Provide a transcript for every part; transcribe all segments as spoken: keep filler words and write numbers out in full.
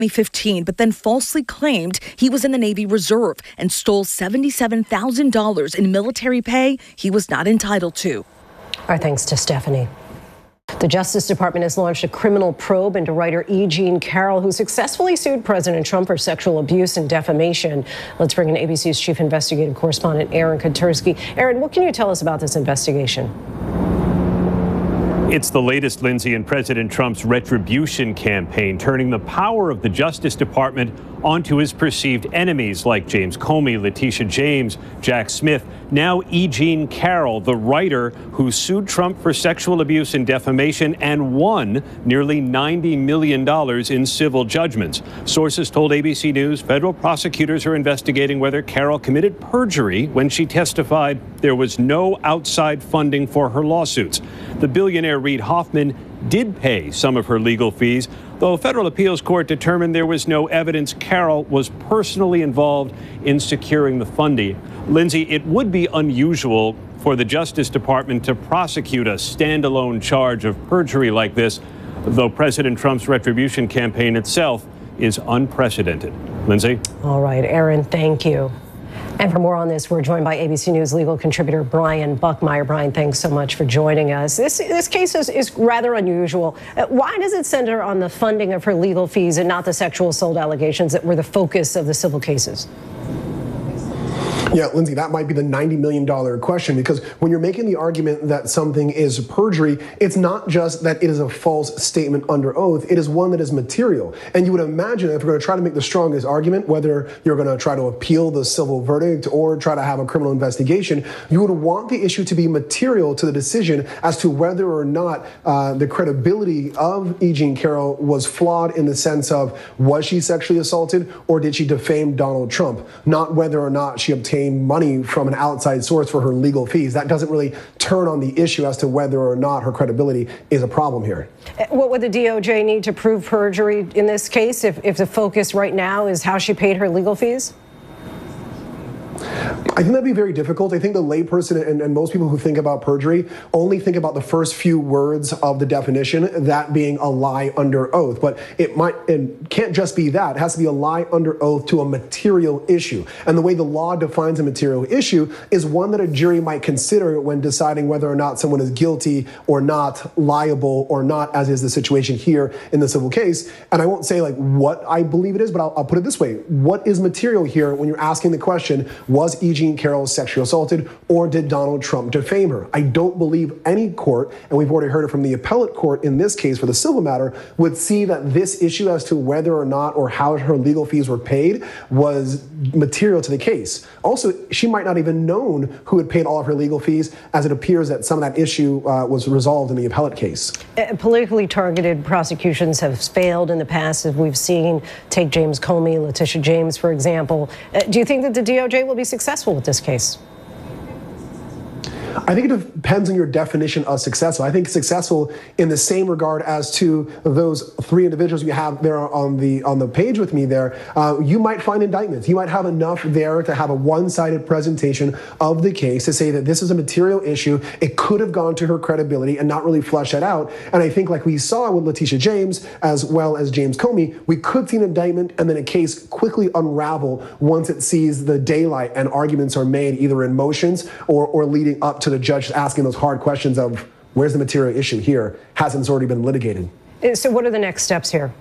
twenty fifteen, but then falsely claimed he was in the Navy Reserve and stole seventy-seven thousand dollars in military pay he was not entitled to. Our thanks to Stephanie. The Justice Department has launched a criminal probe into writer E. Jean Carroll, who successfully sued President Trump for sexual abuse and defamation. Let's bring in A B C's chief investigative correspondent, Aaron Katersky. Aaron, what can you tell us about this investigation? It's the latest, Lindsay, in President Trump's retribution campaign, turning the power of the Justice Department onto his perceived enemies like James Comey, Letitia James, Jack Smith. Now E. Jean Carroll, the writer who sued Trump for sexual abuse and defamation and won nearly ninety million dollars in civil judgments. Sources told A B C News federal prosecutors are investigating whether Carroll committed perjury when she testified there was no outside funding for her lawsuits. The billionaire Reid Hoffman did pay some of her legal fees, though a federal appeals court determined there was no evidence Carroll was personally involved in securing the funding. Lindsay, it would be unusual for the Justice Department to prosecute a standalone charge of perjury like this, though President Trump's retribution campaign itself is unprecedented. Lindsay? All right, Aaron, thank you. And for more on this, we're joined by A B C News legal contributor Brian Buckmeyer. Brian, thanks so much for joining us. This, this case is, is rather unusual. Uh, why does it center on the funding of her legal fees and not the sexual assault allegations that were the focus of the civil cases? Yeah, Lindsay, that might be the ninety million dollars question, because when you're making the argument that something is perjury, it's not just that it is a false statement under oath. It is one that is material. And you would imagine if we're going to try to make the strongest argument, whether you're going to try to appeal the civil verdict or try to have a criminal investigation, you would want the issue to be material to the decision as to whether or not uh, the credibility of E. Jean Carroll was flawed in the sense of, was she sexually assaulted or did she defame Donald Trump? Not whether or not she obtained money from an outside source for her legal fees. That doesn't really turn on the issue as to whether or not her credibility is a problem here. What would the D O J need to prove perjury in this case if, if the focus right now is how she paid her legal fees? I think that'd be very difficult. I think the layperson and, and most people who think about perjury only think about the first few words of the definition, that being a lie under oath. But it might and can't just be that. It has to be a lie under oath to a material issue. And the way the law defines a material issue is one that a jury might consider when deciding whether or not someone is guilty or not, liable or not, as is the situation here in the civil case. And I won't say like what I believe it is, but I'll, I'll put it this way. What is material here when you're asking the question, was E. Jean Carroll sexually assaulted or did Donald Trump defame her? I don't believe any court, and we've already heard it from the appellate court in this case for the civil matter, would see that this issue as to whether or not or how her legal fees were paid was material to the case. Also, she might not even known who had paid all of her legal fees, as it appears that some of that issue uh, was resolved in the appellate case. Uh, politically targeted prosecutions have failed in the past, as we've seen. Take James Comey, Letitia James, for example. Uh, do you think that the D O J will be successful with this case? I think it depends on your definition of successful. I think successful in the same regard as to those three individuals you have there on the on the page with me there. Uh, you might find indictments. You might have enough there to have a one-sided presentation of the case to say that this is a material issue. It could have gone to her credibility and not really flesh that out. And I think like we saw with Letitia James as well as James Comey, we could see an indictment and then a case quickly unravel once it sees the daylight and arguments are made either in motions or, or leading up to the judge asking those hard questions of where's the material issue here? Hasn't already been litigated? So what are the next steps here?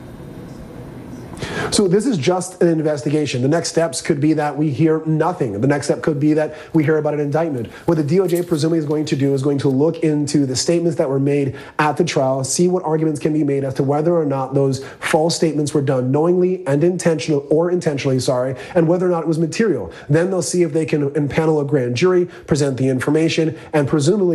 So this is just an investigation. The next steps could be that we hear nothing. The next step could be that we hear about an indictment. What the D O J presumably is going to do is going to look into the statements that were made at the trial, see what arguments can be made as to whether or not those false statements were done knowingly and intentional or intentionally, sorry, and whether or not it was material. Then they'll see if they can impanel a grand jury, present the information, and presumably